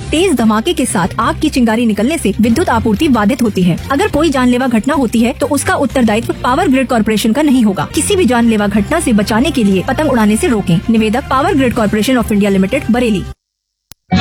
तेज धमाके के साथ आग की चिंगारी निकलने से विद्युत आपूर्ति बाधित होती है। अगर कोई जानलेवा घटना होती है तो उसका उत्तरदायित्व पावर ग्रिड कॉर्पोरेशन का नहीं होगा। किसी भी जानलेवा घटना से बचाने के लिए पतंग उड़ाने से रोकें। निवेदक power grid corporation of India limited, Bareilly.